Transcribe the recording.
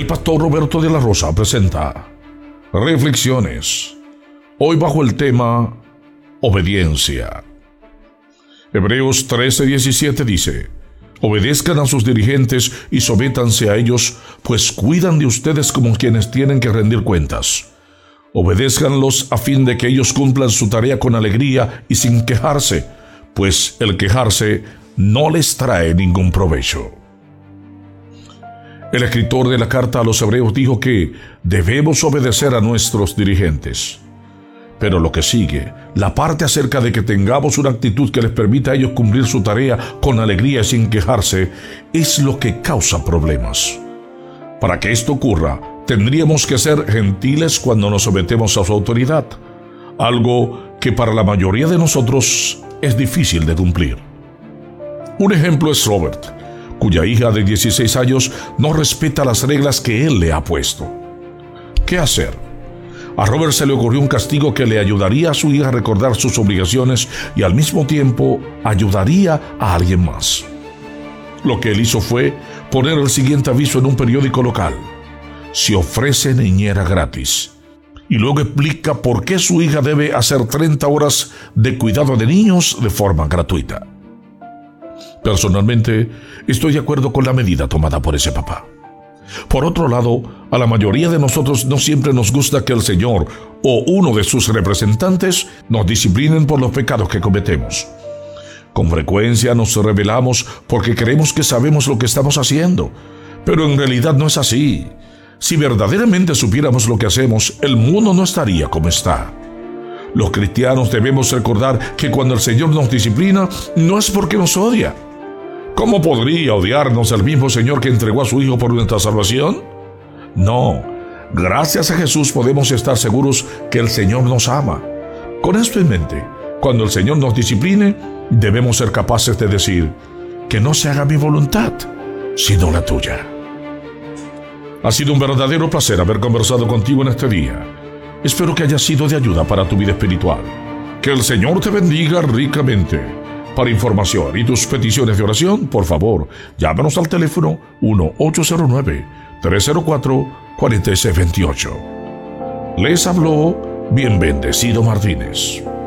El pastor Roberto de la Rosa presenta Reflexiones, hoy bajo el tema Obediencia. Hebreos 13:17 dice: obedezcan a sus dirigentes y sométanse a ellos, pues cuidan de ustedes como quienes tienen que rendir cuentas. Obedézcanlos a fin de que ellos cumplan su tarea con alegría y sin quejarse, pues el quejarse no les trae ningún provecho. El escritor de la carta a los Hebreos dijo que debemos obedecer a nuestros dirigentes. Pero lo que sigue, la parte acerca de que tengamos una actitud que les permita a ellos cumplir su tarea con alegría y sin quejarse, es lo que causa problemas. Para que esto ocurra, tendríamos que ser gentiles cuando nos sometemos a su autoridad, algo que para la mayoría de nosotros es difícil de cumplir. Un ejemplo es Robert, cuya hija de 16 años no respeta las reglas que él le ha puesto. ¿Qué hacer? A Robert se le ocurrió un castigo que le ayudaría a su hija a recordar sus obligaciones y al mismo tiempo ayudaría a alguien más. Lo que él hizo fue poner el siguiente aviso en un periódico local: se ofrece niñera gratis. Y luego explica por qué su hija debe hacer 30 horas de cuidado de niños de forma gratuita. Personalmente, estoy de acuerdo con la medida tomada por ese papá. Por otro lado, a la mayoría de nosotros no siempre nos gusta que el Señor o uno de sus representantes nos disciplinen por los pecados que cometemos. Con frecuencia nos rebelamos porque creemos que sabemos lo que estamos haciendo, pero en realidad no es así. Si verdaderamente supiéramos lo que hacemos, el mundo no estaría como está. Los cristianos debemos recordar que cuando el Señor nos disciplina, no es porque nos odia. ¿Cómo podría odiarnos el mismo Señor que entregó a su Hijo por nuestra salvación? No, gracias a Jesús podemos estar seguros que el Señor nos ama. Con esto en mente, cuando el Señor nos discipline, debemos ser capaces de decir: que no se haga mi voluntad, sino la tuya. Ha sido un verdadero placer haber conversado contigo en este día. Espero que haya sido de ayuda para tu vida espiritual. Que el Señor te bendiga ricamente. Para información y tus peticiones de oración, por favor, llámanos al teléfono 1-809-304-4628. Les habló Bien Bendecido Martínez.